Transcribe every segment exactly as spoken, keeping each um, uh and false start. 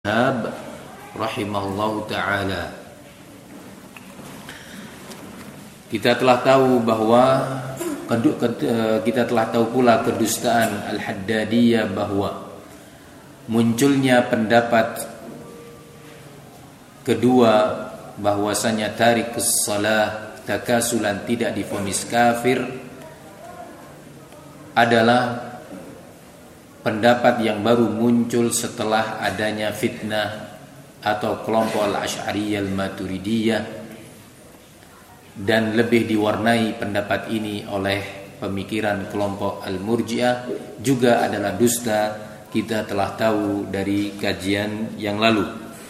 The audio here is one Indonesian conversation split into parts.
Hab rahimahullahu ta'ala. Kita telah tahu bahwa kita telah tahu pula kedustaan Al-Haddadiyah, bahwa munculnya pendapat kedua bahwasanya tarikus shalah takasulan tidak divonis kafir adalah pendapat yang baru muncul setelah adanya fitnah atau kelompok Al-Asy'ariyah Al-Maturidiyah, dan lebih diwarnai pendapat ini oleh pemikiran kelompok Al-Murji'ah, juga adalah dusta. Kita telah tahu dari kajian yang lalu.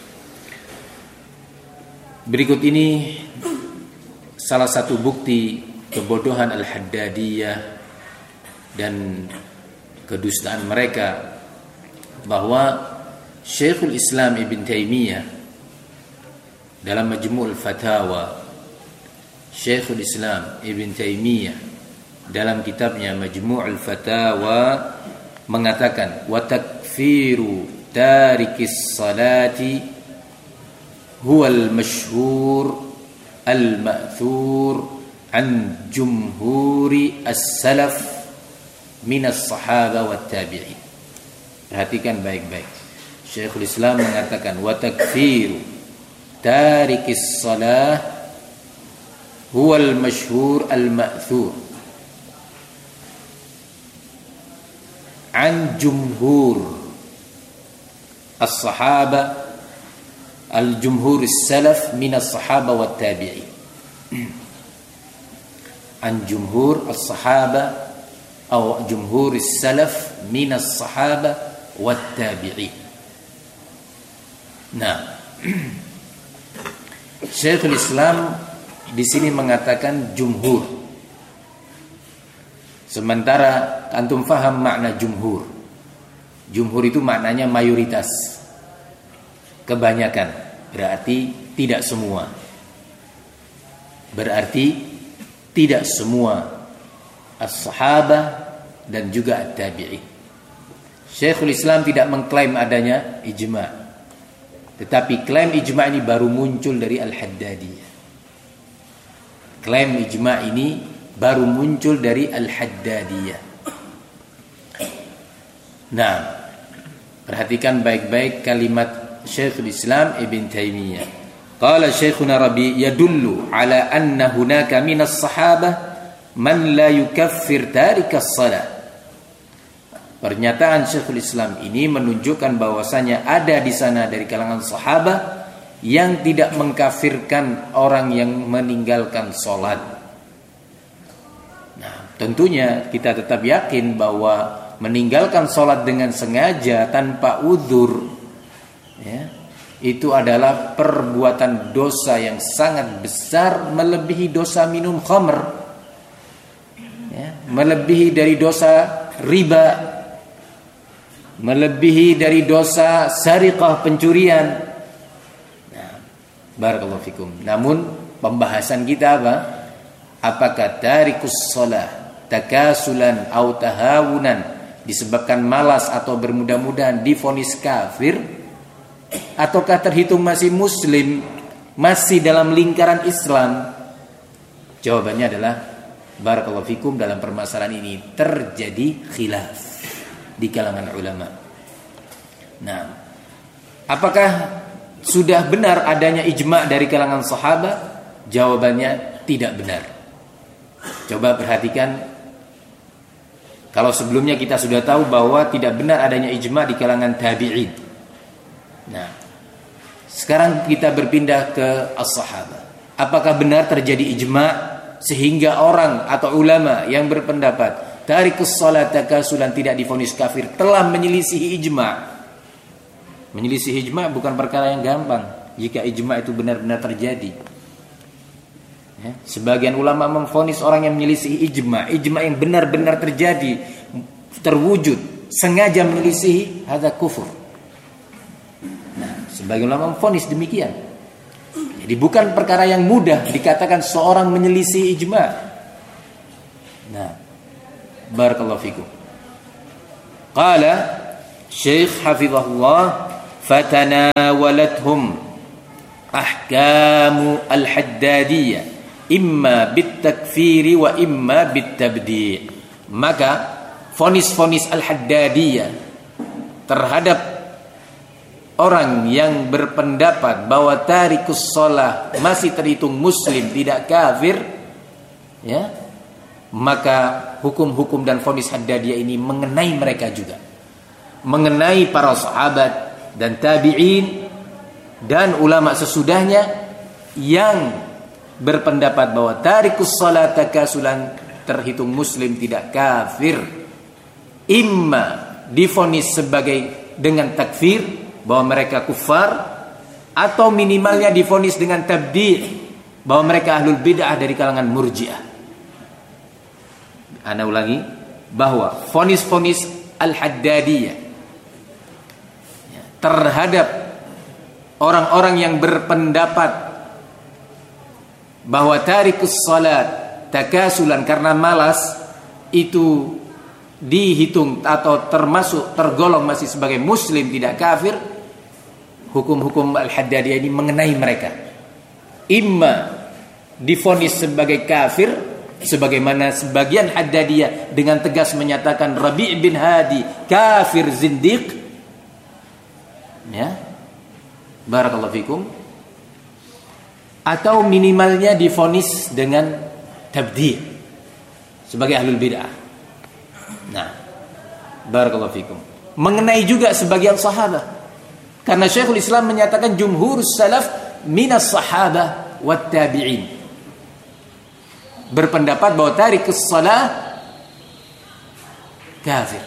Berikut ini salah satu bukti kebodohan Al-Haddadiyah dan kedustaan mereka, bahwa Syekhul Islam Ibn Taimiyah dalam Majmu' al-Fatawa, Syekhul Islam Ibn Taimiyah dalam kitabnya Majmu' al-Fatawa mengatakan, wa takfiru tarikis salati huwa al-mashhur al-ma'thur an jumhuri as-salaf minas sahaba wat tabi'in. Perhatikan baik-baik. Syekhul Islam mengatakan, wa takfiru tarikis salah huwal masyhur al-ma'thur an jumhur as-sahaba al-jumhur as-salaf minas sahaba wat tabi'in. An jumhur as-sahaba atau jumhur salaf minas sahaba wat tabi'in. Nah, Syekhul Islam di sini mengatakan jumhur, sementara antum faham makna jumhur. Jumhur itu maknanya mayoritas, kebanyakan, berarti tidak semua. Berarti tidak semua as-sahabah dan juga at-tabi'in. Syekhul Islam tidak mengklaim adanya ijma', tetapi klaim ijma' ini baru muncul dari Al-Haddadiyah. Klaim ijma' ini baru muncul dari Al-Haddadiyah. Nah, perhatikan baik-baik kalimat Syekhul Islam Ibn Taimiyah. Qala Syekhuna Rabi yadullu ala anna hunaka minas sahabah man la yukaffir tarikas salah. Pernyataan Syekhul Islam ini menunjukkan bahwasanya ada di sana dari kalangan sahabat yang tidak mengkafirkan orang yang meninggalkan salat. Nah, tentunya kita tetap yakin bahwa meninggalkan salat dengan sengaja tanpa uzur, ya, itu adalah perbuatan dosa yang sangat besar, melebihi dosa minum khamr, ya, melebihi dari dosa riba, melebihi dari dosa sariqah, pencurian. Nah, barakallahu fikum. Namun pembahasan kita apa? Apakah tarikus shalah takasulan atau tahawunan disebabkan malas atau bermudah-mudahan divonis kafir, ataukah terhitung masih muslim, masih dalam lingkaran Islam? Jawabannya adalah barakallahu fikum, dalam permasalahan ini terjadi khilaf di kalangan ulama. Nah, apakah sudah benar adanya ijma' dari kalangan sahabat? Jawabannya tidak benar. Coba perhatikan, kalau sebelumnya kita sudah tahu bahwa tidak benar adanya ijma' di kalangan tabi'in. Nah, sekarang kita berpindah ke as-sahabah. Apakah benar terjadi ijma' sehingga orang atau ulama yang berpendapat tarikus shalah takasulan tidak divonis kafir telah menyelisihi ijma'? Menyelisih ijma' bukan perkara yang gampang jika ijma' itu benar-benar terjadi. Ya, sebagian ulama memvonis orang yang menyelisihi ijma', ijma' yang benar-benar terjadi, terwujud, sengaja menyelisihi, hadza kufur. Nah, sebagian ulama memvonis demikian. Jadi bukan perkara yang mudah dikatakan seorang menyelisih ijma'. Nah, barakallahu fikum. Qala Syekh hafizahullah, fatanawalathum ahkamu al-haddadiyah imma bit-takfiri wa imma bit-tabdi'. Maka vonis-vonis al-haddadiyah terhadap orang yang berpendapat bahwa tarikus shalah masih terhitung muslim, tidak kafir, ya, maka hukum-hukum dan vonis haddadiyah ini mengenai mereka juga, mengenai para sahabat dan tabi'in dan ulama sesudahnya yang berpendapat bahwa tarikus shalah takasulan terhitung muslim, tidak kafir, imma divonis sebagai dengan takfir bahwa mereka kufar, atau minimalnya divonis dengan tabdi' bahwa mereka ahlul bid'ah dari kalangan murji'ah. Ana ulangi, bahwa vonis-vonis al-haddadiyah terhadap orang-orang yang berpendapat bahwa tarikus salat takasulan karena malas itu dihitung atau termasuk tergolong masih sebagai muslim, tidak kafir, hukum-hukum al-haddadiyah ini mengenai mereka. Imma divonis sebagai kafir sebagaimana sebagian haddadiyah dengan tegas menyatakan Rabi' bin Hadi kafir zindiq, ya, barakallahu fikum, atau minimalnya divonis dengan tabdi' sebagai ahlul bid'ah. Nah, barakallahu fikum, mengenai juga sebagian sahabat, karena Syekhul Islam menyatakan jumhur salaf minas sahabah wat tabi'in berpendapat bahwa tarikus shalah kafir.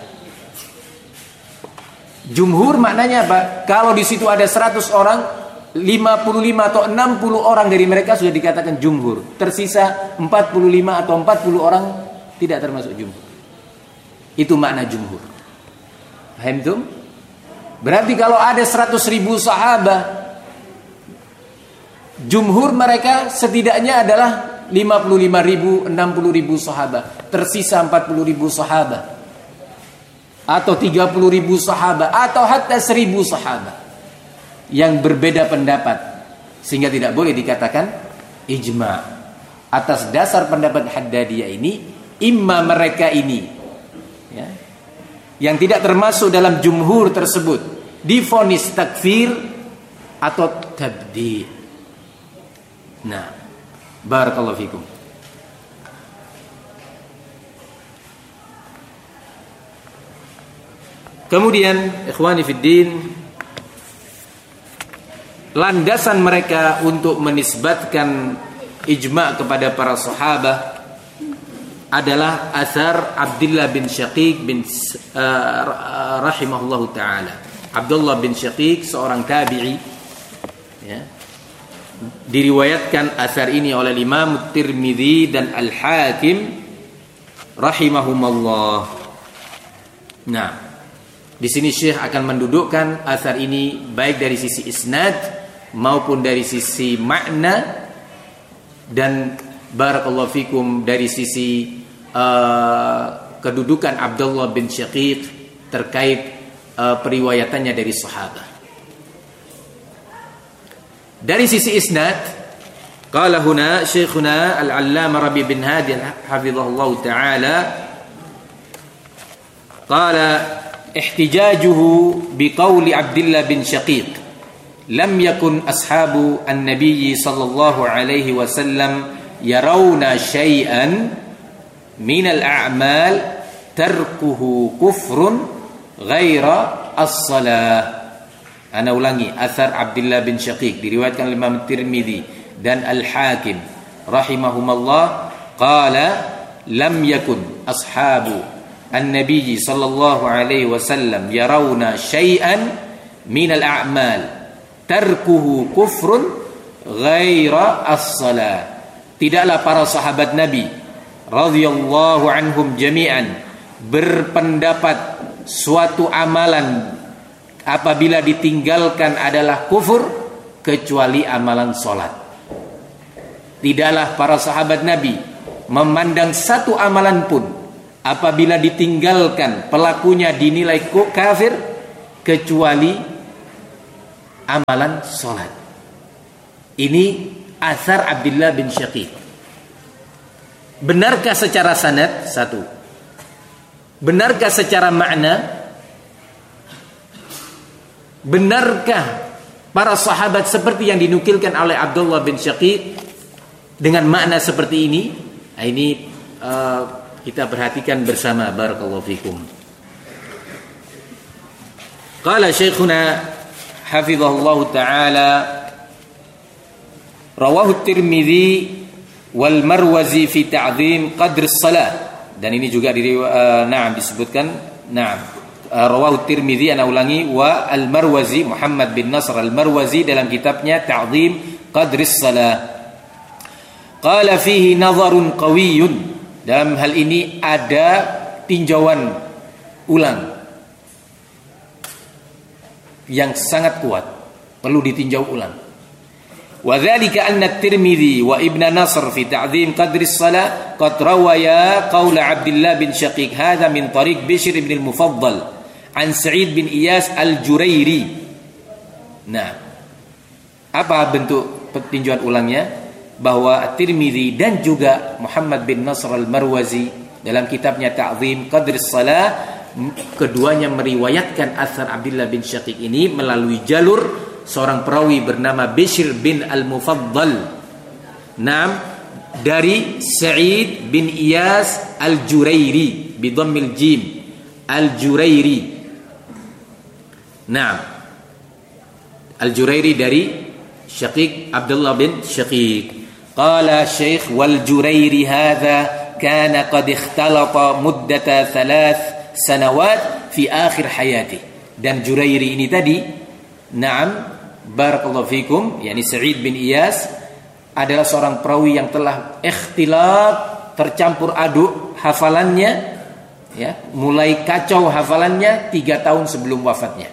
Jumhur maknanya apa? Kalau di situ ada seratus orang, lima puluh lima atau enam puluh orang dari mereka sudah dikatakan jumhur. Tersisa empat puluh lima atau empat puluh orang tidak termasuk jumhur. Itu makna jumhur. Paham itu? Berarti kalau ada seratus ribu sahabat, jumhur mereka setidaknya adalah lima puluh lima ribu, enam puluh ribu sahabat. Tersisa empat puluh ribu sahabat, atau tiga puluh ribu sahabat, atau hatta seribu sahabat yang berbeda pendapat, sehingga tidak boleh dikatakan ijma'. Atas dasar pendapat Haddadiyah ini, imma mereka ini, ya, yang tidak termasuk dalam jumhur tersebut divonis takfir atau tabdi'. Nah, barakallahu fikum. Kemudian ikhwani fiddin, landasan mereka untuk menisbatkan ijma' kepada para sahabat adalah asar Abdullah bin Syaqiq bin uh, rahimahullahu taala. Abdullah bin Syaqiq seorang tabi'i, ya. Diriwayatkan asar ini oleh Imam Tirmidzi dan Al-Hakim rahimahumallah. Nah, di sini Syekh akan mendudukkan asar ini baik dari sisi isnad maupun dari sisi makna, dan barakallahu fikum dari sisi uh, kedudukan Abdullah bin Syaqiq terkait uh, periwayatannya dari sahabat. Dari sisi isnad, qala huna Syekhuna Al-Allamah Rabi' bin Hadi hafizahullah taala, qala ihtijajuhu biqauli Abdullah bin Syaqiq, lam yakun ashabu an-nabiy sallallahu alaihi wasallam yarawna syai'an min al-a'mal tarkuhu kufrun ghaira as-salah. Ana ulangi, asar Abdullah bin Syaqiq diriwayatkan oleh Imam Tirmidzi dan Al-Hakim rahimahumallah, qala lam yakun ashabu an-nabiy sallallahu alaihi wasallam yarawna syai'an min al-a'mal tarkuhu kufrun ghaira as-salah. Tidaklah para sahabat Nabi radhiyallahu anhum jami'an berpendapat suatu amalan apabila ditinggalkan adalah kufur kecuali amalan salat. Tidaklah para sahabat Nabi memandang satu amalan pun apabila ditinggalkan pelakunya dinilai kafir kecuali amalan sholat. Ini athar Abdullah bin Syaqiq. Benarkah secara sanad? Satu. Benarkah secara makna? Benarkah para sahabat seperti yang dinukilkan oleh Abdullah bin Syaqiq dengan makna seperti ini? Nah, ini uh, kita perhatikan bersama. Barakallahu fikum. Qala Syekhuna hafizahullahu ta'ala, rawahu Tirmidzi wal Marwazi fi ta'zim qadr as-salah. Dan ini juga di uh, na'am disebutkan, na'am uh, rawahu Tirmidzi, ana ulangi, wa al-Marwazi, Muhammad bin Nasr al-Marwazi dalam kitabnya Ta'zim qadr as-salah. Qala fihi nadharun qawiyyun. Dalam hal ini ada tinjauan ulang yang sangat kuat, perlu ditinjau ulang. Wa dzalika anna at-Tirmidzi wa Ibn Nasr fi ta'zim qadri as-salah qad rawaya qaula Abdullah bin Syaqiq hadha min tariq Bishr ibn al-Mufaddal an Sa'id bin Iyas al-Jurairi. Nah, apa bentuk tinjauan ulangnya? Bahwa At-Tirmidzi dan juga Muhammad bin Nasr al-Marwazi dalam kitabnya Ta'zim Qadr as-Salah, keduanya meriwayatkan asar Abdullah bin Syaqiq ini melalui jalur seorang perawi bernama Bishr bin al-Mufaddal, nam, dari Sa'id bin Iyas al-Jurairi bi dhammil jim, al-Jurairi. Naam, al-Jurairi dari Syaqiq, Abdullah bin Syaqiq. Qala Syekh wal Jurairi hadha kana qad ikhtalata muddata thalath sanawat fi akhir hayati. Dan Jurairi ini tadi, na'am, barakallahu fikum, yakni Sa'id bin Iyas adalah seorang perawi yang telah ikhtilat, tercampur aduk hafalannya, ya, mulai kacau hafalannya tiga tahun sebelum wafatnya.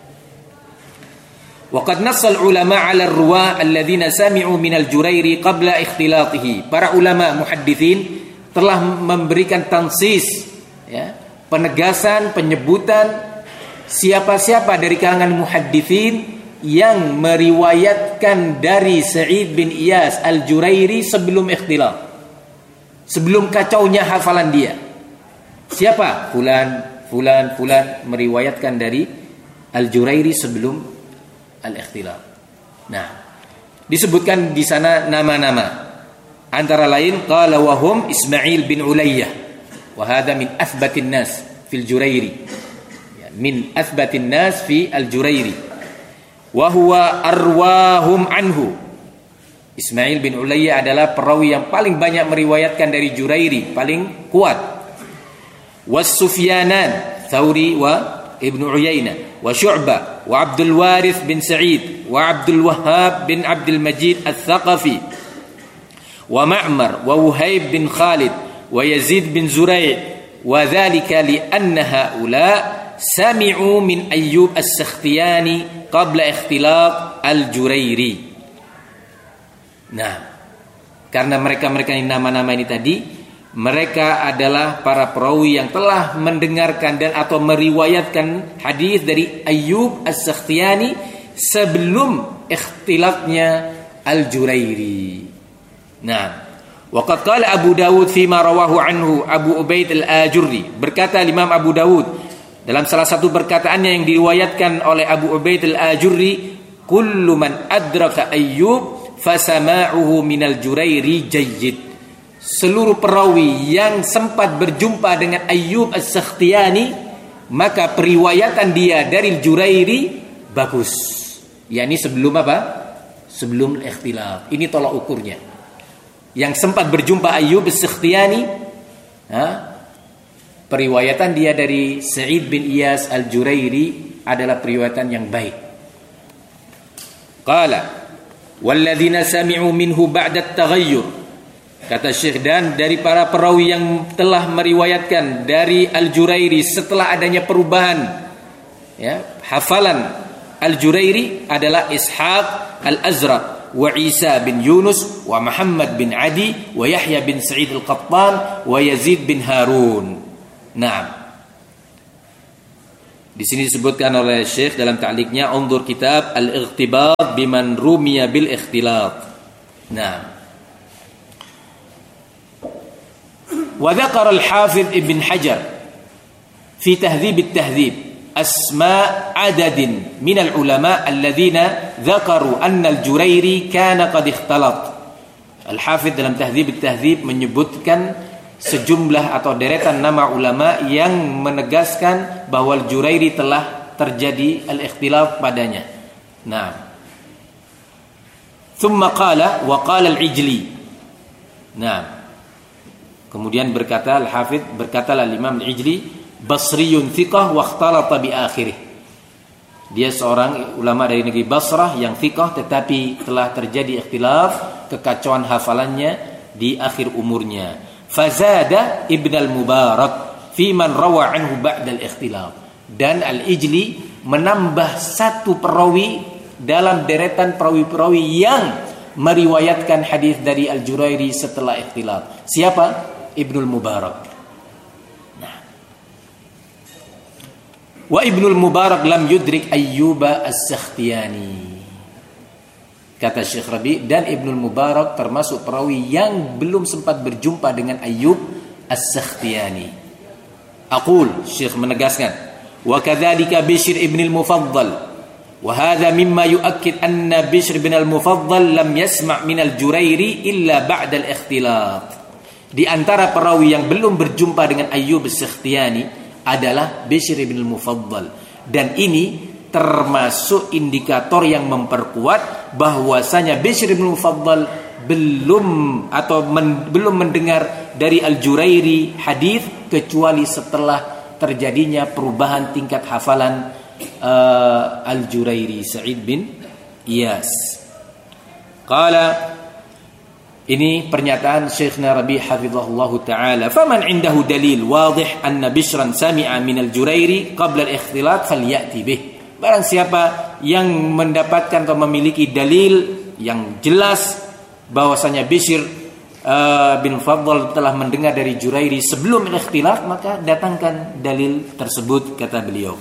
Waqad nassal ulama 'ala ar-ruwa alladziina sami'u min al-Jurairi qabla ikhtilatihi. Para ulama muhadditsin telah memberikan tansis, ya, penegasan, penyebutan siapa-siapa dari kalangan muhadditsin yang meriwayatkan dari Sa'id bin Iyas al-Jurairi sebelum ikhtilat, sebelum kacaunya hafalan dia. Siapa? Fulan, fulan, fulan meriwayatkan dari al-Jurairi sebelum al-ikhtilat. Nah, disebutkan di sana nama-nama, antara lain qala wa hum Ismail bin Ulayyah wa hadha min athbatin nas fil Jurairi, min athbatin nas fi al-Jurairi wa huwa arwahum anhu. Ismail bin Ulayyah adalah perawi yang paling banyak meriwayatkan dari Jurairi, paling kuat. Was Sufyanan Tsauri wa Ibnu Uyainah wa Syu'bah wa Abdul Warith bin Sa'id wa Abdul Wahhab bin Abdul Majid al-Thaqafi wa Ma'mar wa Wuhaib bin Khalid wa Yazid bin Zurai' wa dzalika li anna haula sami'u min Ayyub as-Sakhtiyani qabla ikhtilat al-Jurairi. Nah, karena mereka-mereka ini nama-nama ini tadi, mereka adalah para perawi yang telah mendengarkan dan atau meriwayatkan hadis dari Ayyub as-Sakhtiyani sebelum ikhtilatnya al-Jurairi. Nah, waqad qala Abu Dawud fi ma rawahu anhu Abu Ubaid al-Ajurri. Berkata Imam Abu Dawud dalam salah satu perkataannya yang diriwayatkan oleh Abu Ubaid al-Ajurri, kullu man adraka Ayyub fasama'uhu minal Jurairi jayyid. Seluruh perawi yang sempat berjumpa dengan Ayyub as-Sakhtiyani, maka periwayatan dia dari Jurairi bagus. yakni sebelum apa? Sebelum ikhtilaf. Ini tolak ukurnya. Yang sempat berjumpa Ayyub as-Sakhtiyani, periwayatan dia dari Sa'id bin Iyas al-Jurairi adalah periwayatan yang baik. Qala walladzina sami'u minhu ba'da at-taghayyur. Kata Syekh, dan dari para perawi yang telah meriwayatkan dari Al-Jurairi setelah adanya perubahan, ya, hafalan Al-Jurairi adalah Ishaq Al-Azraq wa Isa bin Yunus wa Muhammad bin Adi wa Yahya bin Sa'id Al-Qattan wa Yazid bin Harun. Naam. Di sini disebutkan oleh Syekh dalam ta'liqnya, unzur kitab Al-Ightibat biman rumiya bil ikhtilat. Nah. Wa dzakara al-Hafidz Ibn Hajar fi Tahdhib at-Tahdhib asma' adadin min al-ulama alladhina dzakaru anna al-Jurairi kana qad ikhtalat. Al-Hafidz dalam Tahdhib at-Tahdhib menyebutkan sejumlah atau deretan nama ulama yang menegaskan bahwa Al-Jurairi telah terjadi al-ikhtilaf padanya. Nah, thumma qala wa qala al-Ijli. Nah, kemudian berkata Al-Hafidz, berkata Al-Imam Al-Ijli, Basriyun thiqah wa ikhtalata bi akhirih. Dia seorang ulama dari negeri Basrah yang thiqah tetapi telah terjadi ikhtilaf, kekacauan hafalannya di akhir umurnya. Fazada Ibn al-Mubarak fi man rawa anhu ba'da al-ikhtilaf. Dan Al-Ijli menambah satu perawi dalam deretan perawi-perawi yang meriwayatkan hadis dari Al-Jurairi setelah ikhtilaf. Siapa? Ibnul Mubarak. Nah. Wa Ibnul Mubarak lam yudrik Ayyuba as-Sakhtiyani. Kata Syekh Rabi, dan Ibnul Mubarak termasuk perawi yang belum sempat berjumpa dengan Ayyub as-Sakhtiyani. Aqul, Syekh menegaskan, wa kadzalika Bishr ibn al-Mufaddal. Wa hadha mimma yu'akkid anna Bishr ibn al-Mufaddal lam yasma' min al-Jurairi illa ba'da al-ikhtilaf. Di antara perawi yang belum berjumpa dengan Ayyub as-Sakhtiyani adalah Bishr ibn al-Mufaddal. Dan ini termasuk indikator yang memperkuat bahwasanya Bishr bin Mufaddal belum atau men, belum mendengar dari Al-Jurairi hadis kecuali setelah terjadinya perubahan tingkat hafalan uh, Al-Jurairi Sa'id bin Iyas. Qala, ini pernyataan Syekhna Rabi hafizahullah taala, faman indahu dalil wadih anna Bishran sami'a min Al-Jurairi qabla al-ikhtilat falyati bih. Barang siapa yang mendapatkan atau memiliki dalil yang jelas bahwasanya Bishr uh, bin Mufaddal telah mendengar dari Jurairi sebelum ikhtilaf, maka datangkan dalil tersebut, kata beliau.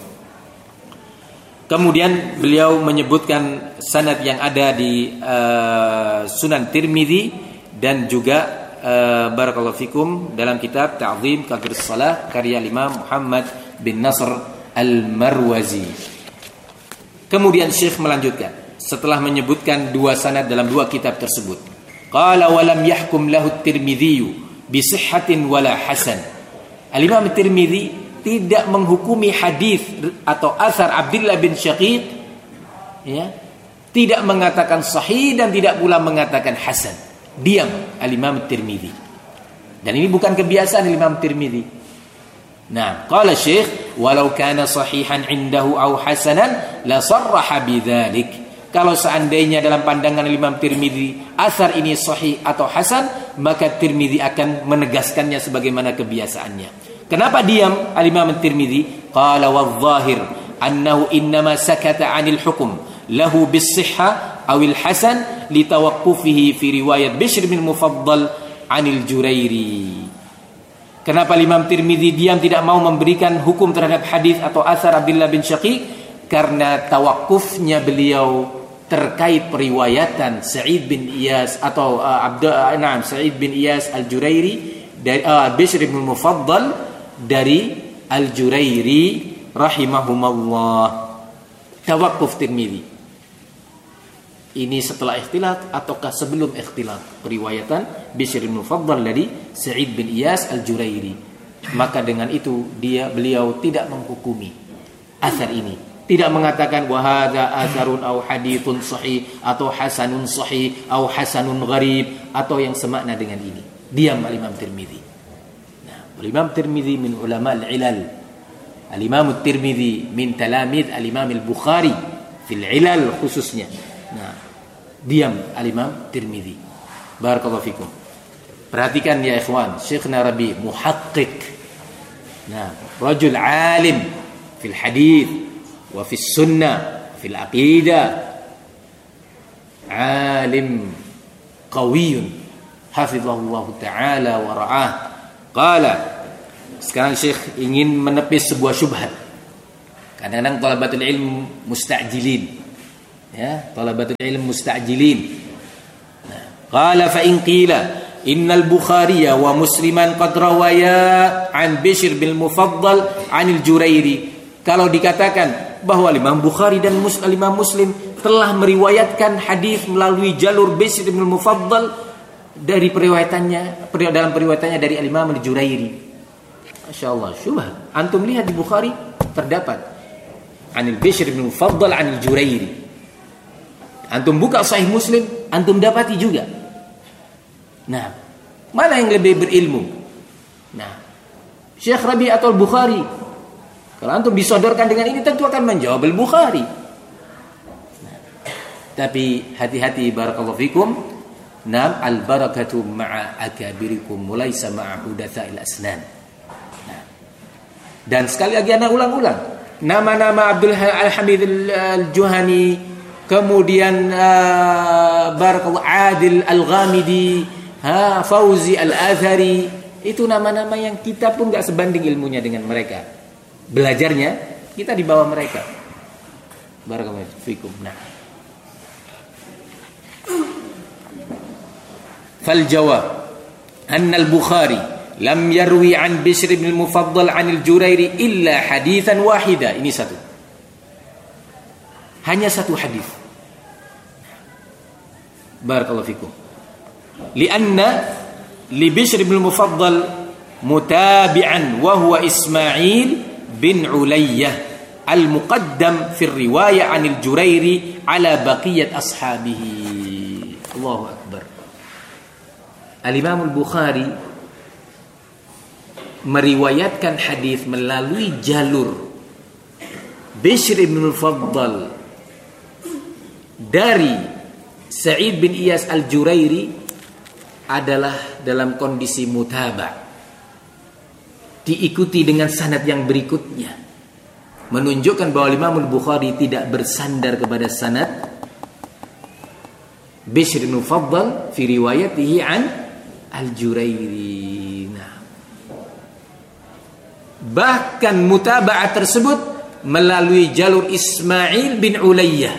Kemudian beliau menyebutkan sanad yang ada di uh, Sunan Tirmidzi dan juga uh, barakallahu fikum dalam kitab Ta'zim Qadrus Shalah karya Imam Muhammad bin Nasr Al-Marwazi. Kemudian Syekh melanjutkan setelah menyebutkan dua sanad dalam dua kitab tersebut. Qala wa lam yahkum lahu at-Tirmidzi bi sihhatin wala hasan. Al-Imam At-Tirmidzi tidak menghukumi hadis atau asar Abdullah bin Syaqiq, ya, tidak mengatakan sahih dan tidak pula mengatakan hasan. Diam Al-Imam At-Tirmidzi. Dan ini bukan kebiasaan Al-Imam At-Tirmidzi. Nah, qala Syekh, walau kana sahihan indahu aw hasanan la sarraha bidzalik. Kalau seandainya dalam pandangan Imam Tirmidzi asar ini sahih atau hasan, maka Tirmidzi akan menegaskannya sebagaimana kebiasaannya. Kenapa diam Al-Imam Tirmidzi? Qala wadh-dhahir annahu innama sakata 'anil hukm lahu bis-sihha aw al-hasan li tawaqqufihi fi riwayat Bishr bin Mufaddal 'anil Jurairi. Kenapa Imam Tirmidzi diam tidak mau memberikan hukum terhadap hadis atau asar Abdullah bin Syaqiq? Karena tawakufnya beliau terkait periwayatan Sa'id bin Iyas atau uh, Abd uh, nah, Sa'id bin Iyas Al-Jurairi dari uh, Bishr bin Mufaddal dari Al-Jurairi rahimahumallah. Tawakuf Tirmidzi. Ini setelah ikhtilat ataukah sebelum ikhtilat? Periwayatan Bishr bin Mufaddal dari Sa'id bin Iyas Al-Jurairi. Maka dengan itu dia beliau tidak menghukumi asar ini. Tidak mengatakan wa hadza asarun aw haditsun sahih atau hasanun sahih atau hasanun gharib atau yang semakna dengan ini. Diam Al-Imam Tirmidzi. Nah, Al-Imam Tirmidzi min ulama al-ilal. Al-Imam Tirmidzi min talamid Al-Imam Al-Bukhari fil ilal khususnya. Nah, diam Al-Imam Tirmidzi. Barakallahu fikum. Perhatikan ya ikhwan, Syekhna Rabi muhaqqiq. Nah, rajul alim fil hadith wa fis sunnah fil aqidah. Alim qawiyun hafizahullah taala wa ra'ah. Qala, sekarang Syekh ingin menepis sebuah syubhat. Kadang-kadang talabatul ilm musta'jilin. Ya, talabatul ilm musta'jilin. Nah, qala fa in qila innal Bukhari wa Musliman qad rawaya an Bishr bin Mufaddal anil Jurairi. Kalau dikatakan bahwa Imam Bukhari dan Muslim, Imam Muslim telah meriwayatkan hadis melalui jalur Bishr bin Mufaddal dari periwayatannya dalam periwayatannya dari Imam Al-Jurairi. Masyaallah, syubhat. Antum lihat di Bukhari terdapat anil Bishr bin Mufaddal anil Jurairi. Antum buka Sahih Muslim, antum dapati juga. Nah, mana yang lebih berilmu? Nah, Syekh Rabi atau Bukhari? Kalau antum disodorkan dengan ini tentu akan menjawab Al-Bukhari. Nah, tapi hati-hati barakallahu fikum. Nam al-barakatu ma'a akabirikum walaysa ma'a hudatsa'il asnan. Nah, dan sekali lagi ana ulang-ulang. Nama-nama Abdul Al-Hamid Al-Juhani, kemudian uh, barakallahu Adil Al-Ghamidi, ha, Fauzi Al-Azhari, itu nama-nama yang kita pun enggak sebanding ilmunya dengan mereka. Belajarnya kita di bawah mereka. Barakallahu fikum. Nah, fal jawab anna al-Bukhari lam yarwi an Bishr bin Mufaddal an al-Jurairi illa haditsan wahida. Ini satu. Hanya satu hadis. Barakallahu fikum. Lianna li Bishr bin Mufaddal mutabi'an wa huwa Ismail bin Ulayyah al-muqaddam fi riwayah an al-Jurairi ala baqiyat ashabihi. Allahu akbar. Al-Imam Al-Bukhari meriwayatkan hadis melalui jalur Bishr bin Mufaddal dari Sa'id bin Iyas Al-Jurairi adalah dalam kondisi mutaba', diikuti dengan sanad yang berikutnya, menunjukkan bahwa Imam Al-Bukhari tidak bersandar kepada sanad Bishr bin Mufaddal fi riwayatihi an Al-Jurairi. Nah, bahkan mutaba'ah tersebut melalui jalur Ismail bin Ulayyah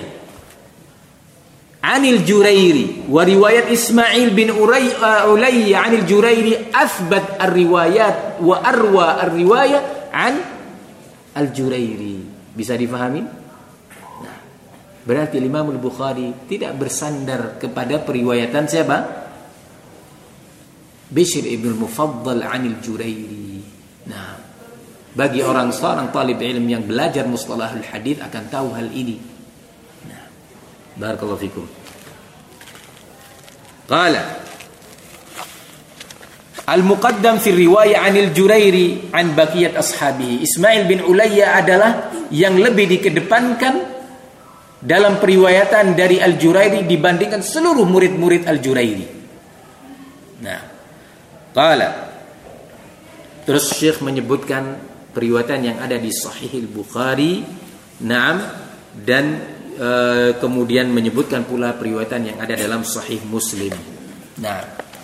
anil Jurairi, wa riwayat Ismail bin Ulayyah anil Jurairi athbat ar-riwayat wa arwa ar-riwayat an Al-Jurairi. Bisa difahami? Nah, berarti Imam Al-Bukhari tidak bersandar kepada periwayatan siapa? Bishr ibn Mufaddal anil Jurairi. Nah, bagi orang seorang talib ilmu yang belajar mustalahul hadis akan tahu hal ini. Nah, barakallahu fikum. Qala al-muqaddam fi riwayah anil Jurairi an baqiyat ashabihi. Ismail bin Ulayyah adalah yang lebih dikedepankan dalam periwayatan dari Al-Jurairi dibandingkan seluruh murid-murid Al-Jurairi. Nah, qala, terus Syekh menyebutkan periwayatan yang ada di Sahih Al-Bukhari, naam, dan e, kemudian menyebutkan pula periwayatan yang ada dalam Sahih Muslim. Nah,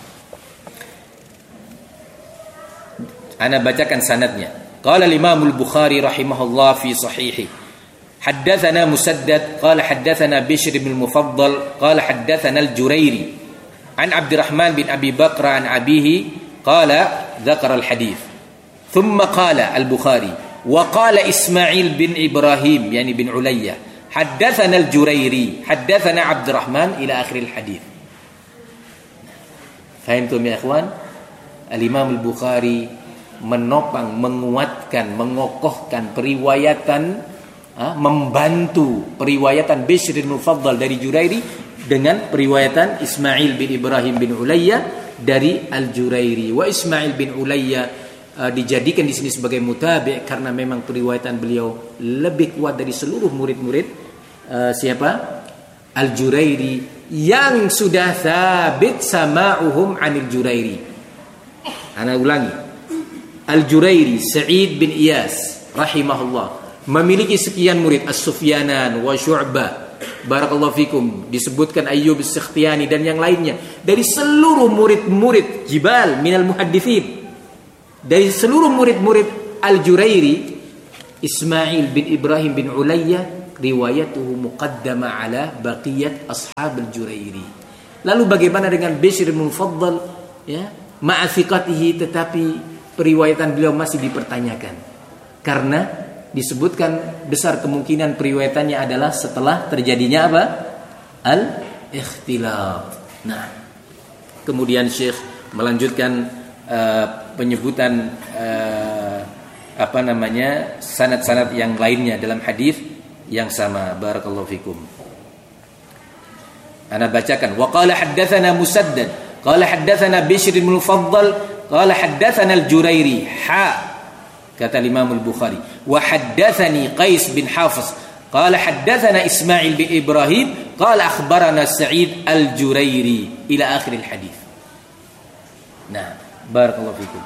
ana bacakan sanadnya. Qala al-Imam Al-Bukhari rahimahullah fi sahihi, haddatsana Musaddad qala haddatsana Bishr bin Mufaddal qala haddatsana Al-Jurairi an Abdurrahman bin Abi Bakr an abihi qala dzakara al-hadits. Thumma qala Al-Bukhari wa qala Ismail bin Ibrahim yani bin Ulayyah haddatsana Al-Jurairi haddatsana Abdurrahman ila akhir al-hadits. Fahimtum ya ikhwan? Al-Imam Al-Bukhari menopang, menguatkan, mengokohkan periwayatan, ha, membantu periwayatan Bishr bin Mufaddal dari Jurairi dengan periwayatan Ismail bin Ibrahim bin Ulayyah dari Al-Jurairi. Wa Ismail bin Ulayyah uh, dijadikan di sini sebagai mutabi' karena memang periwayatan beliau lebih kuat dari seluruh murid-murid uh, siapa? Al-Jurairi yang sudah sabit sama'uhum 'anil Jurairi. Ana ulangi. Al-Jurairi Sa'id bin Iyas rahimahullah memiliki sekian murid, As-Sufyanan wa Syu'bah, barakallahu fikum, disebutkan Ayyub As-Sikhtiyani dan yang lainnya dari seluruh murid-murid Jibal minal muhadditsin, dari seluruh murid-murid Al-Jurairi Ismail bin Ibrahim bin Ulayyah riwayatuhu muqaddama ala baqiyat ashab al-Jurairi. Lalu bagaimana dengan Bishr bin Mufaddal, ya, ma'a thiqatihi, tetapi periwayatan beliau masih dipertanyakan karena disebutkan besar kemungkinan periwayatannya adalah setelah terjadinya apa? Al-ikhtilaf. Nah, kemudian Syekh melanjutkan uh, penyebutan uh, apa namanya sanad-sanad yang lainnya dalam hadis yang sama. Barakallahu fikum. Ana bacakan. Wa qala haddatsana Musaddad qala haddatsana Bishr bin Mufaddal qala haddatsana al-Jurairi ha, kata Imam al-Bukhari. Wa haddatsani Qais bin Hafiz qala haddatsana Ismail bin Ibrahim qala akhbarana Sa'id al-Jurairi ila akhir al-hadis. Nah, barakallahu fikum.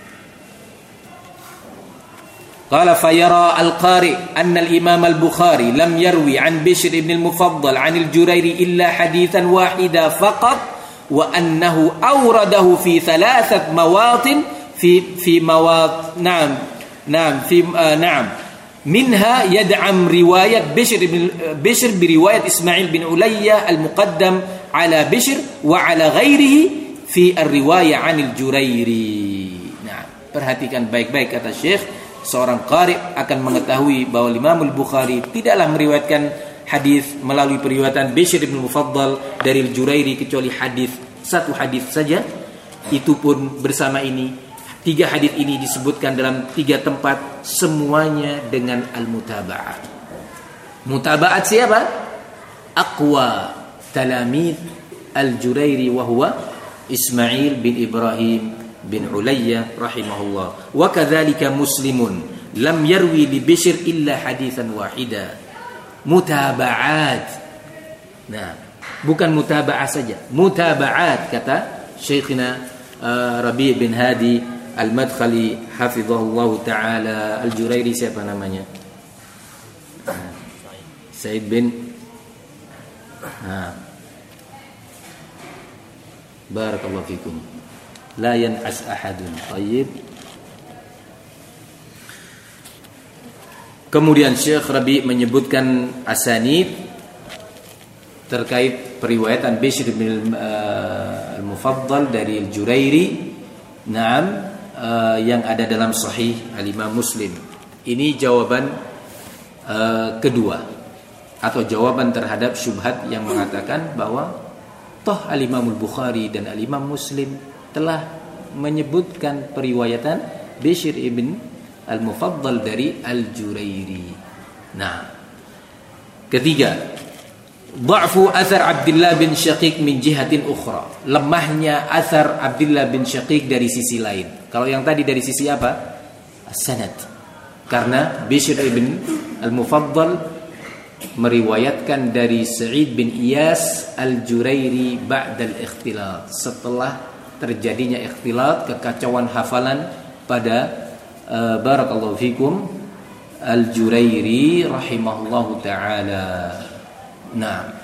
قال فيرى القارئ أن الإمام البخاري لم يروي عن بشر بن المفضل عن الجريري إلا حديثا واحدا فقط وأنه أورده في ثلاثة مواطن في في مواطن نعم نعم في آه نعم منها يدعم رواية بشر بن بشر برواية إسماعيل بن عليا المقدم على بشر وعلى غيره في الرواية عن الجريري. Nah, perhatikan baik-baik kata Syekh. Seorang qari akan mengetahui bahwa Imam al-Bukhari tidaklah meriwayatkan hadis melalui periwayatan Bishr bin Mufaddal dari al-Jurairi kecuali hadis, satu hadis saja. Itu pun bersama ini tiga hadis ini disebutkan dalam tiga tempat, semuanya dengan al-mutaba'at. Mutaba'at siapa? Aqwa talamid al-Jurairi wa huwa Ismail bin Ibrahim bin Ulayyah rahimahullah. Wa kadzalika Muslimun lam yarwi li Bishr illa haditsan wahida. Mutaba'at. Nah, bukan mutaba'ah saja, mutaba'at kata Syekhina uh, Rabi' bin Hadi Al-Madkhali hafizahullah taala. Al-Jurairi siapa namanya? Said bin ha. Barakallahu fikum. La yan'as ahadun. Tayyib. Kemudian Syekh Rabi menyebutkan asanid terkait periwayatan Bishr bin uh, al-Mufaddal dari al-Jurairi, naam, uh, yang ada dalam Sahih al-Imam Muslim. Ini jawaban uh, kedua atau jawaban terhadap syubhat yang mengatakan bahwa toh al-Imam al-Bukhari dan al-Imam Muslim telah menyebutkan periwayatan Bishr ibn al-Mufaddal dari al-Jurairi. Nah, ketiga, dha'fu athar Abdullah bin Syaqiq min jihatin ukhra. Lemahnya athar Abdullah bin Syaqiq dari sisi lain. Kalau yang tadi dari sisi apa? As-sanad. Karena Bishr ibn al-Mufaddal meriwayatkan dari Sa'id bin Iyas al-Jurairi ba'dal ikhtilat, setelah terjadinya ikhtilat, kekacauan hafalan pada uh, barakallahu fikum al-Jurairi rahimahullahu taala. Nah,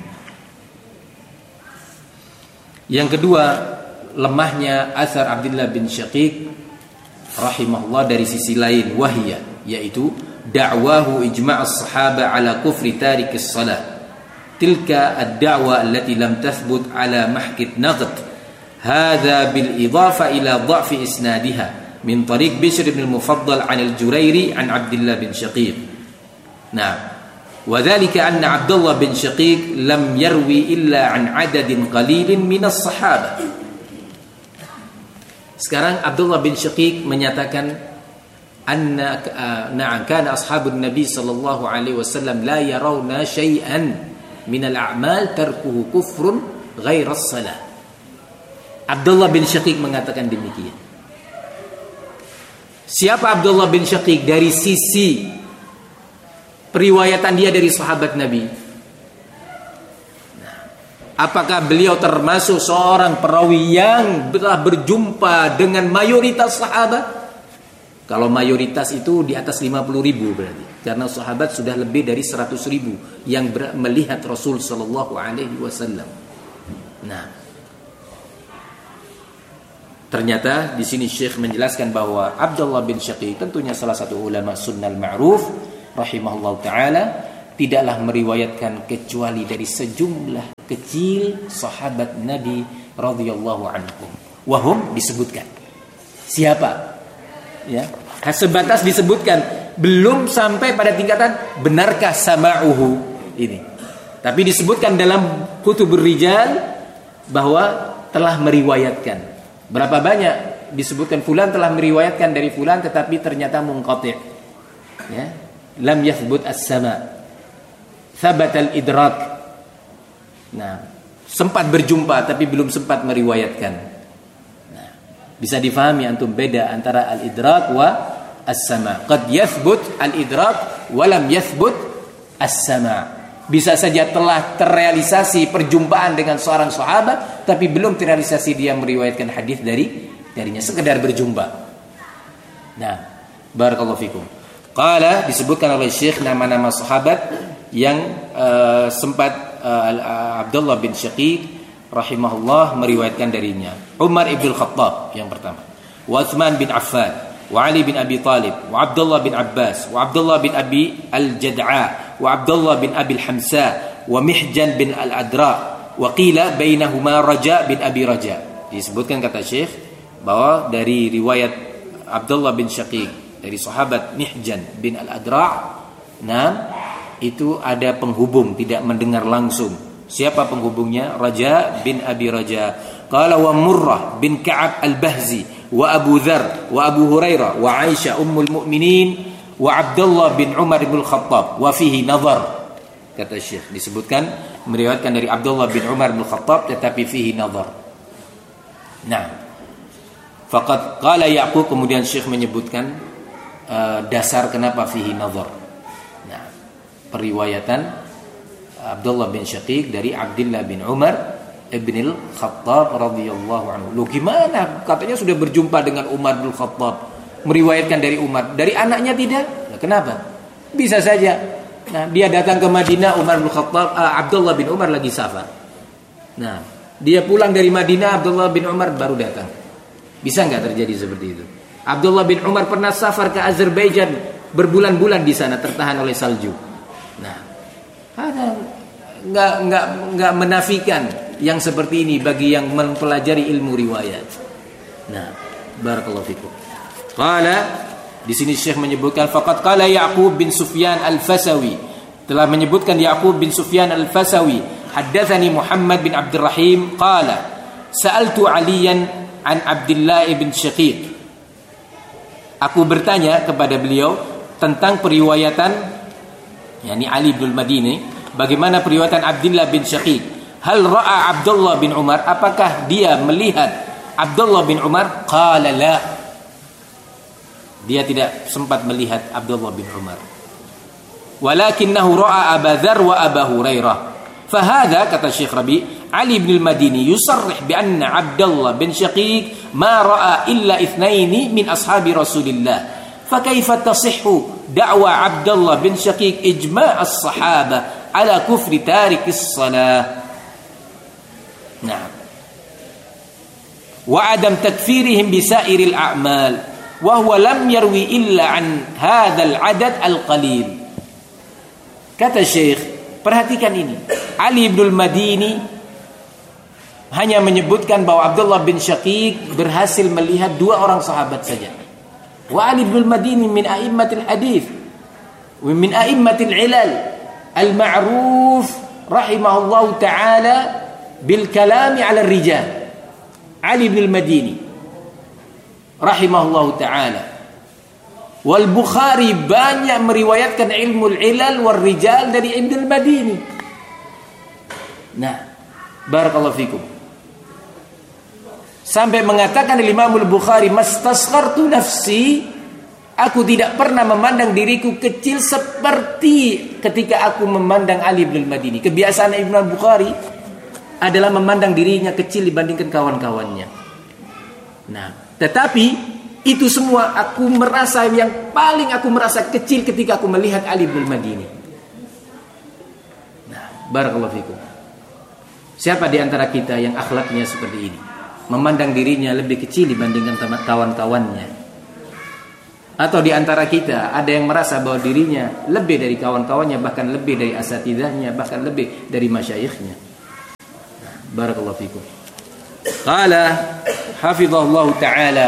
yang kedua, lemahnya athar Abdullah bin Syaqiq rahimahullah dari sisi lain, wahiyah, yaitu da'wahu ijma' as-sahaba ala kufri tarik as-salah. Tilka ad-da'wa allati lam tathbut ala mahkit naqd. هذا بالإضافة إلى ضعف إسنادها من طريق بشر بن المفضل عن الجريري عن عبد الله بن شقيق. نعم، وذلك أن عبد الله بن شقيق لم يروي إلا عن عدد قليل من الصحابة. Sekarang Abdullah bin Syaqiq menyatakan anna na'am kana ashabun nabi sallallahu alaihi wasallam la yarawna syai'an min al-a'mal tarkuhu kufrun ghaira as-salah. Abdullah bin Syaqiq mengatakan demikian. Siapa Abdullah bin Syaqiq dari sisi periwayatan dia dari sahabat Nabi? Nah, apakah beliau termasuk seorang perawi yang telah berjumpa dengan mayoritas sahabat? Kalau mayoritas itu di atas lima puluh ribu berarti. Karena sahabat sudah lebih dari seratus ribu yang ber- melihat Rasul sallallahu alaihi wasallam. Nah, ternyata di sini Syekh menjelaskan bahwa Abdullah bin Syaqiq tentunya salah satu ulama sunnah ma'ruf rahimahullah taala tidaklah meriwayatkan kecuali dari sejumlah kecil sahabat Nabi radhiyallahu anhum. Wahum disebutkan. Siapa? Ya, sebatas disebutkan, belum sampai pada tingkatan benarkah sama'uhu ini. Tapi disebutkan dalam kutubur rijal bahwa telah meriwayatkan. Berapa banyak disebutkan fulan telah meriwayatkan dari fulan tetapi ternyata munqati'. Ya. Lam yathbut as-sama'. Thabata al-idrak. Nah, sempat berjumpa tapi belum sempat meriwayatkan. Nah, bisa difahami antum beda antara al-idrak wa as-sama'. Qad yathbut al-idrak wa lam yathbut as-sama'. Bisa saja telah terrealisasi perjumpaan dengan seorang sahabat tapi belum terrealisasi dia meriwayatkan hadis dari darinya, sekedar berjumpa. Nah, barakallahu fikum. Qala disebutkan oleh Syekh nama-nama sahabat yang uh, sempat uh, Abdullah bin Syaqiq rahimahullah meriwayatkan darinya. Umar ibn Khattab yang pertama, wa Utsman bin Affan, wa Ali bin Abi Talib, wa Abdullah bin Abbas, wa Abdullah bin Abi Al-Jad'a, wa Abdullah bin Abi Al-Hamsa, wa Mihjan bin Al-Adra, wa qila bainahuma Raja bin Abi Raja. Disebutkan kata Syekh bahwa dari riwayat Abdullah bin Syaqiq dari sahabat Mihjan bin Al-Adra, nah itu ada penghubung, tidak mendengar langsung. Siapa penghubungnya? Raja bin Abi Raja. Qala wa Murrah bin Ka'ab Al-Bahzi, wa Abu Dzar, wa Abu Hurairah, wa Aisyah ummul mukminin, wa Abdullah bin Umar bin Khattab, wa fihi nazar. Kata Syekh disebutkan meriwayatkan dari Abdullah bin Umar bin Khattab tetapi fihi nazar. Nah, faqad qala Ya'qub, kemudian Syekh menyebutkan uh, dasar kenapa fihi nazar. Nah, periwayatan Abdullah bin Syaqiq dari Abdullah bin Umar ibn al-Khattab radhiyallahu anhu. Loh gimana? Katanya sudah berjumpa dengan Umar bin Khattab, meriwayatkan dari Umar, dari anaknya tidak? Nah, kenapa? Bisa saja. Nah, dia datang ke Madinah, Umar bin Khattab, uh, Abdullah bin Umar lagi safar. Nah, dia pulang dari Madinah, Abdullah bin Umar baru datang. Bisa nggak terjadi seperti itu? Abdullah bin Umar pernah safar ke Azerbaijan, berbulan-bulan di sana tertahan oleh salju. Nah, ada nggak nggak nggak menafikan yang seperti ini bagi yang mempelajari ilmu riwayat. Nah, barakallahu fikum. Qala di sini Syekh menyebutkan faqad qala Ya'qub bin Sufyan Al-Fasawi, telah menyebutkan Ya'qub bin Sufyan Al-Fasawi, haddatsani Muhammad bin Abdurrahim qala sa'altu Aliyan an Abdullah bin Syaqiq. Aku bertanya kepada beliau tentang periwayatan yakni Ali bin Madini, bagaimana periwayatan Abdullah bin Syaqiq. Hal ra'a Abdullah bin Umar, apakah dia melihat Abdullah bin Umar? Qala la, dia tidak sempat melihat Abdullah bin Umar. Walakinnahu ra'a Abu Dzar wa Abu Hurairah. Fahadha, kata Syekh Rabi, Ali bin al-Madini yusarrih bi anna Abdullah bin Syaqiq ma ra'a illa ithnaini min ashabi Rasulillah. Fakaifa tasihhu da'wa Abdullah bin Syaqiq ijma' as-sahaba ala kufri tarik as-salah. Nah, wa adam takfirihim bi sa'iril a'mal, wa huwa lam yarwi illa an hadzal adad al-qalil. Kata Syekh, perhatikan ini. Ali bin al-Madini hanya menyebutkan bahwa Abdullah bin Syaqiq berhasil melihat dua orang sahabat saja. Wa Ali bin al-Madini min a'immatil hadits wa min a'immatil ilal al-ma'ruf rahimahullahu ta'ala bil kalami 'ala ar-rijal. Ali bin al-Madini rahimahullahu ta'ala. Wal Bukhari banyak meriwayatkan ilmu al-ilal wal rijal dari Ibn al-Madini. Nah, barakallahu fikum. Sampai mengatakan Imam al-Bukhari, mastasghartu nafsi, aku tidak pernah memandang diriku kecil seperti ketika aku memandang Ali bin al-Madini. Kebiasaan Imam al-Bukhari adalah memandang dirinya kecil dibandingkan kawan-kawannya. Nah, tetapi itu semua aku merasa, yang paling aku merasa kecil ketika aku melihat Ali bin al-Madini. Nah, barakallahu fikum. Siapa di antara kita yang akhlaknya seperti ini? memandang dirinya lebih kecil dibandingkan kawan-kawannya. Atau di antara kita ada yang merasa bahwa dirinya lebih dari kawan-kawannya, bahkan lebih dari asatidahnya, bahkan lebih dari masyayikhnya. Barakallahu fikum. Qala hafizahullah ta'ala.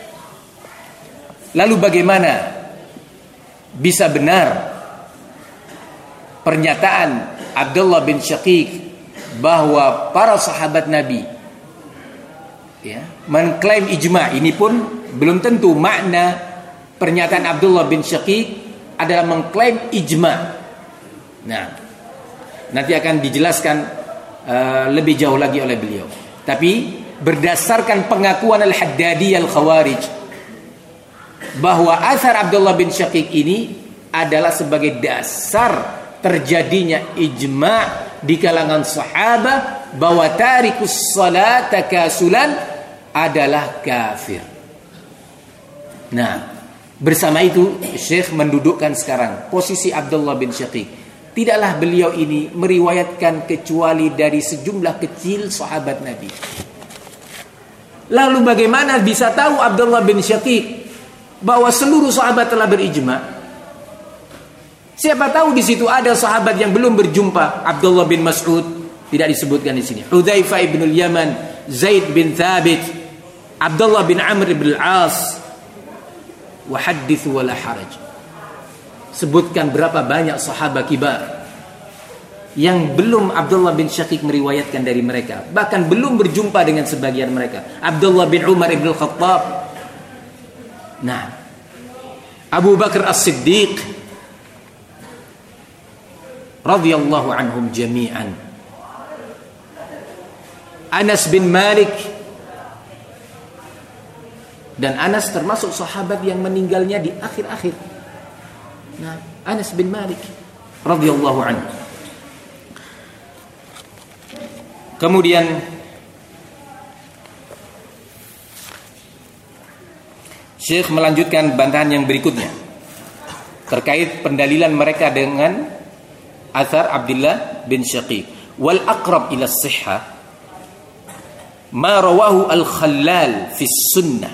Lalu bagaimana bisa benar pernyataan Abdullah bin Syaqiq bahwa para sahabat Nabi ya, mengklaim ijma'? Ini pun belum tentu makna pernyataan Abdullah bin Syaqiq adalah mengklaim ijma'. Nah, nanti akan dijelaskan uh, lebih jauh lagi oleh beliau. Tapi berdasarkan pengakuan Al-Haddadiyah Al-Khawarij bahwa asar Abdullah bin Syaqiq ini adalah sebagai dasar terjadinya ijma' di kalangan sahabat bahwa tarikus salat takasulan adalah kafir. Nah, bersama itu Syekh mendudukkan sekarang posisi Abdullah bin Syaqiq. Tidaklah beliau ini meriwayatkan kecuali dari sejumlah kecil sahabat Nabi. Lalu bagaimana bisa tahu Abdullah bin Syaqiq bahwa seluruh sahabat telah berijma'? Siapa tahu di situ ada sahabat yang belum berjumpa. Abdullah bin Mas'ud tidak disebutkan di sini. Hudzaifah bin al-Yaman, Zaid bin Thabit, Abdullah bin Amr bin al-As. Wa hadithu wala haraj. Sebutkan berapa banyak sahabat kibar yang belum Abdullah bin Syaqiq meriwayatkan dari mereka, bahkan belum berjumpa dengan sebagian mereka. Abdullah bin Umar ibn al-Khattab, nah, Abu Bakar As-Siddiq radhiyallahu anhum jami'an, Anas bin Malik, dan Anas termasuk sahabat yang meninggalnya di akhir-akhir. Nah, Anas bin Malik radhiyallahu anhu. Kemudian Syekh melanjutkan bantahan yang berikutnya terkait pendalilan mereka dengan athar Abdullah bin Syaqiq. Wal aqrab ila as-sihhah ma rawahu al-Khallal fi sunnah.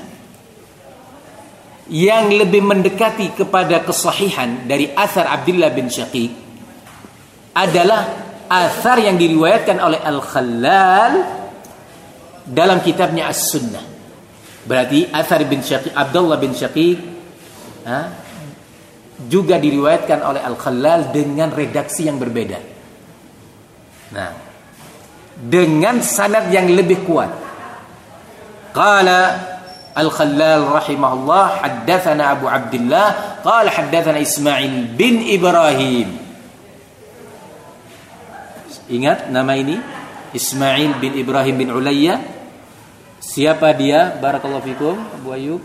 Yang lebih mendekati kepada kesahihan dari athar Abdullah bin Syaqiq adalah athar yang diriwayatkan oleh Al-Khallal dalam kitabnya As-Sunnah. Berarti athar bin Syaqiq, Abdullah bin Syaqiq ha, juga diriwayatkan oleh Al-Khallal dengan redaksi yang berbeda. Nah, dengan sanad yang lebih kuat. Qala Al-Khallal rahimahullah haddatsana Abu Abdullah qala haddatsana Ismail bin Ibrahim. Ingat nama ini? Ismail bin Ibrahim bin Ulayya. Siapa dia? Barakallahu fikum Abu Ayyub.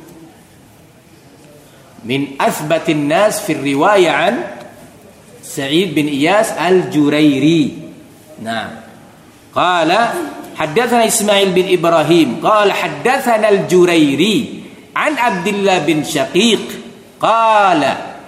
Min athbatin nas fi riwayah an Sa'id bin Iyas Al-Jurairi. Nah, qala حدثنا إسماعيل بن إبراهيم قال حدثنا الجريري عن عبد الله بن شقيق قال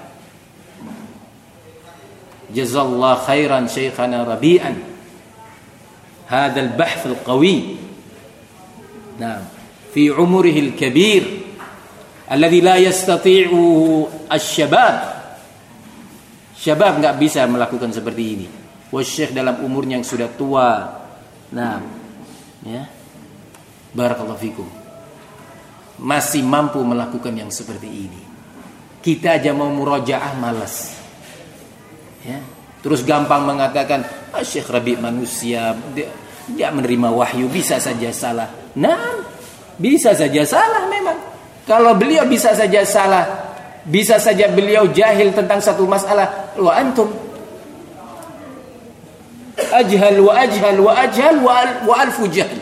جزا الله خيرا شيخنا ربيعا هذا البحث القوي نعم في عمره الكبير الذي لا يستطيعه الشباب. Syabab nggak bisa melakukan seperti ini. Wasyekh dalam umurnya yang sudah tua. Nah, ya, barakallahu fikum, masih mampu melakukan yang seperti ini. Kita aja mau murojaah malas, ya. Terus gampang mengatakan ah, Syekh Rabi manusia, dia, dia menerima wahyu, bisa saja salah. Nah, bisa saja salah memang. Kalau beliau bisa saja salah, bisa saja beliau jahil tentang satu masalah. Wa antum ajhal wa ajhal wa ajhal wa alfu jahl.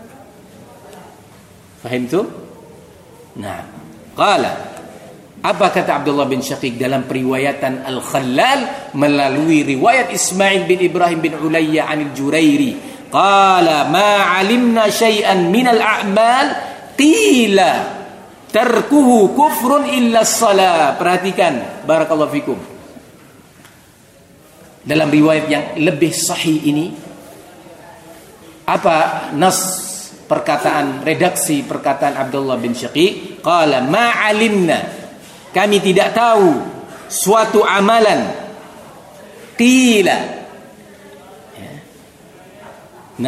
Fahimtum? Nah, qala, apa kata Abdullah bin Syaqiq dalam periwayatan Al-Khallal melalui riwayat Ismail bin Ibrahim bin Ulayya anil Jurairi? Qala ma alimna syai'an minal a'mal qila tarkuhu kufrun illa as-salah. Perhatikan, barakallahu fikum. Dalam riwayat yang lebih sahih ini, apa nas perkataan redaksi perkataan Abdullah bin Syaqiq, qala ma alimna, kami tidak tahu suatu amalan qila